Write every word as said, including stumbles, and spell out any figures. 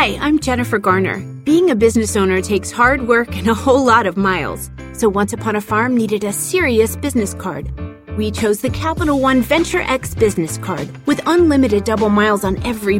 Hi, I'm Jennifer Garner. Being a business owner takes hard work and a whole lot of miles. So Once Upon a Farm needed a serious business card. We chose the Capital One Venture X business card with unlimited double miles on every